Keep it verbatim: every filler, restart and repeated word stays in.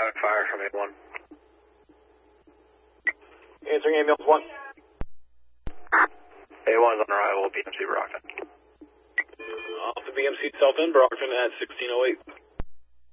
having fire from A one. Answering ambulance one. A one's on arrival, B M C Brockton. Off the B M C South End, Brockton at sixteen oh eight.